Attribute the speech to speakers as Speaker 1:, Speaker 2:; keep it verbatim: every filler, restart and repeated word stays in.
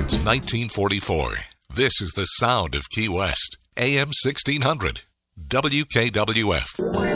Speaker 1: since nineteen forty-four. This is the sound of Key West. A M sixteen hundred. W K W F.